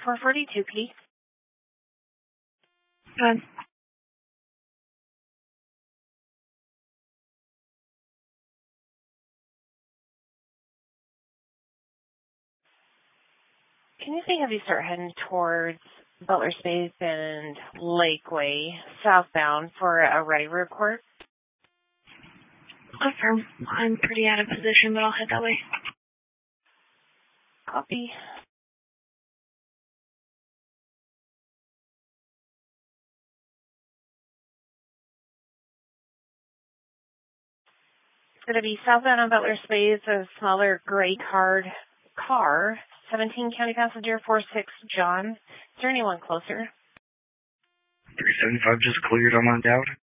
442, P. Good. Can you see heavy start heading towards Butler Space and Lakeway southbound for a ready report? Affirm. I'm pretty out of position, but I'll head that way. Copy. It's going to be southbound on Butler Space, a smaller gray car, 17 county passenger 46 John. Is there anyone closer? 375 just cleared on my doubt.